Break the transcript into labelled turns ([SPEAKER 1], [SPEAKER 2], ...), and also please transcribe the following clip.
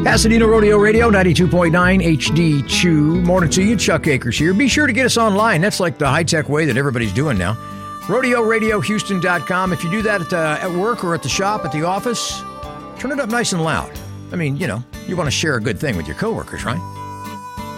[SPEAKER 1] Pasadena Rodeo Radio, 92.9 HD2. Morning to you, Chuck Akers here. Be sure to get us online. That's like the high-tech way that everybody's doing now. RodeoRadioHouston.com. If you do that at work or at the shop, at the office, turn it up nice and loud. I mean, you know, you want to share a good thing with your coworkers, right?